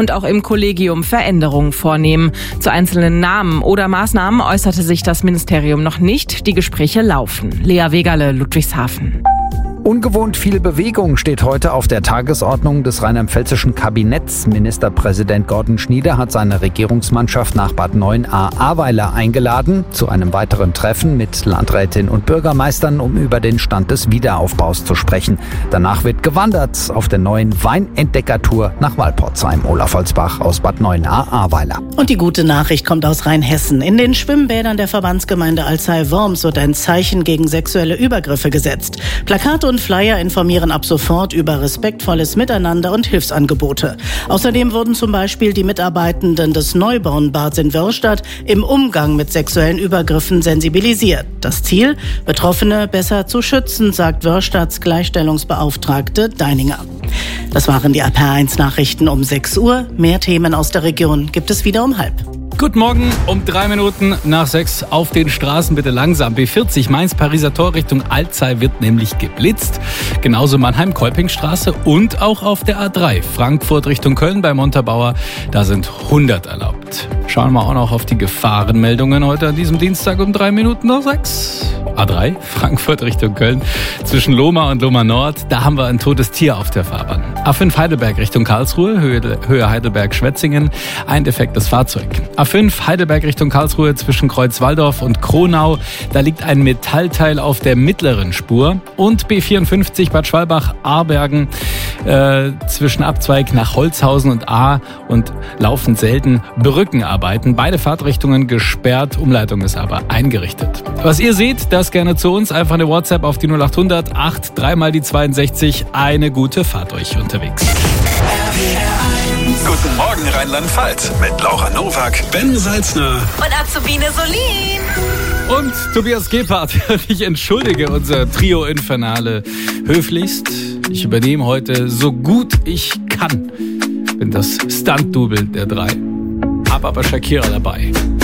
und auch im Kollegium Veränderungen vornehmen. Zu einzelnen Namen oder Maßnahmen äußerte sich das Ministerium noch nicht. Die Gespräche laufen. Lea Wegerle, Ludwigshafen. Ungewohnt viel Bewegung steht heute auf der Tagesordnung des rheinland-pfälzischen Kabinetts. Ministerpräsident Gordon Schnieder hat seine Regierungsmannschaft nach Bad 9a Ahrweiler eingeladen zu einem weiteren Treffen mit Landrätinnen und Bürgermeistern, um über den Stand des Wiederaufbaus zu sprechen. Danach wird gewandert auf der neuen Weinentdeckertour nach Walporzheim. Olaf Holzbach aus Bad 9a Ahrweiler. Und die gute Nachricht kommt aus Rheinhessen. In den Schwimmbädern der Verbandsgemeinde Alzey-Worms wird ein Zeichen gegen sexuelle Übergriffe gesetzt. Plakate und Flyer informieren ab sofort über respektvolles Miteinander und Hilfsangebote. Außerdem wurden zum Beispiel die Mitarbeitenden des Neubauenbads in Wörrstadt im Umgang mit sexuellen Übergriffen sensibilisiert. Das Ziel, Betroffene besser zu schützen, sagt Wörstadts Gleichstellungsbeauftragte Deininger. Das waren die APR1 Nachrichten um 6 Uhr. Mehr Themen aus der Region gibt es wieder um 5:30. Guten Morgen, um 3 Minuten nach 6 auf den Straßen bitte langsam. B40 Mainz-Pariser Tor Richtung Alzey wird nämlich geblitzt. Genauso Mannheim-Kolpingstraße und auch auf der A3 Frankfurt Richtung Köln bei Montabaur. Da sind 100 erlaubt. Schauen wir auch noch auf die Gefahrenmeldungen heute an diesem Dienstag um 3 Minuten nach 6. A3 Frankfurt Richtung Köln zwischen Lohmar und Lohmar Nord. Da haben wir ein totes Tier auf der Fahrbahn. A5 Heidelberg Richtung Karlsruhe, Höhe Heidelberg-Schwetzingen. Ein defektes Fahrzeug. A5 Heidelberg Richtung Karlsruhe zwischen Kreuzwaldorf und Kronau. Da liegt ein Metallteil auf der mittleren Spur. Und B54 Bad Schwalbach-Ahrbergen zwischen Abzweig nach Holzhausen und A und laufen selten Brückenarbeiten. Beide Fahrtrichtungen gesperrt, Umleitung ist aber eingerichtet. Was ihr seht, das gerne zu uns. Einfach eine WhatsApp auf die 0800 83 mal die 62. Eine gute Fahrt euch unterwegs. Guten Morgen Rheinland-Pfalz mit Laura Nowak, Ben Salzner und Azubine Solin. Und Tobias Gebhardt. Ich entschuldige unser Trio Infernale höflichst. Ich übernehme heute so gut ich kann. Bin das Stunt-Double der 3. Hab aber Shakira dabei.